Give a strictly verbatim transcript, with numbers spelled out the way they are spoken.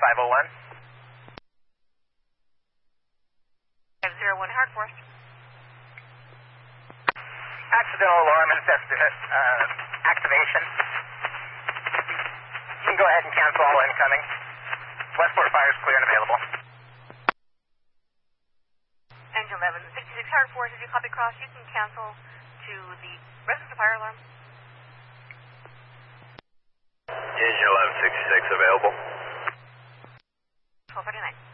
five oh one. five zero one, Hard Force. Accidental alarm infest, uh, activation. You can go ahead and cancel all incoming. Westport fire is clear and available. Engine eleven sixty-six, Hard Force, if you copy cross, you can cancel to the residence fire alarm. Engine eleven sixty-six available. twelve thirty-nine.